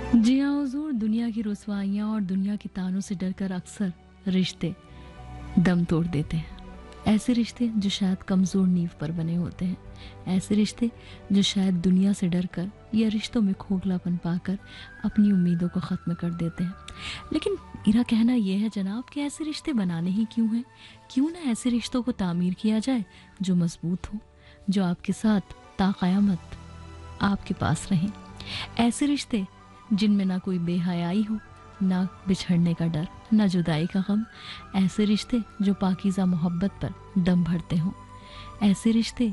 जी हाँ हुजूर, दुनिया की रुसवाइयाँ और दुनिया के तानों से डरकर अक्सर रिश्ते दम तोड़ देते हैं। ऐसे रिश्ते जो शायद कमज़ोर नींव पर बने होते हैं, ऐसे रिश्ते जो शायद दुनिया से डरकर या रिश्तों में खोखलापन पाकर अपनी उम्मीदों को ख़त्म कर देते हैं। लेकिन मेरा कहना यह है जनाब कि ऐसे रिश्ते बनाने ही क्यों हैं? क्यों ना ऐसे रिश्तों को तामीर किया जाए जो मज़बूत हो, जो आपके साथ ता क़यामत आपके पास रहें। ऐसे रिश्ते जिनमें ना कोई बेहयाई हो, ना बिछड़ने का डर, ना जुदाई का गम। ऐसे रिश्ते जो पाकीज़ा मोहब्बत पर दम भरते हों। ऐसे रिश्ते